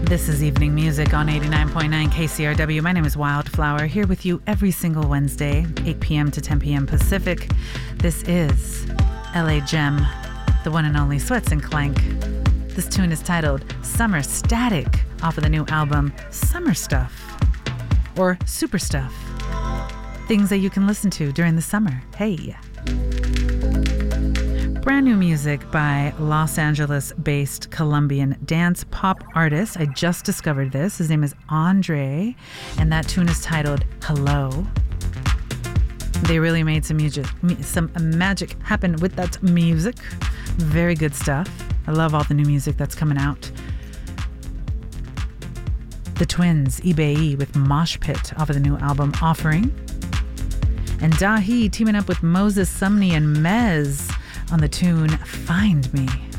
This is Evening Music on 89.9 KCRW. My name is Wildflower, here with you every single Wednesday, 8 p.m. to 10 p.m. Pacific. This is LA Gem, the one and only Sweats and Clank. This tune is titled Summer Static off of the new album Summer Stuff, or Super Stuff. Things that you can listen to during the summer. Hey. Brand new music by Los Angeles-based Colombian dance pop artist. I just discovered this. His name is Andre, and that tune is titled Hello. They really made some magic happen with that music. Very good stuff. I love all the new music that's coming out. The Twins, Ibeyi with Mosh Pit off of the new album Offering. And Dahi teaming up with Moses Sumney and Mez on the tune Find Me.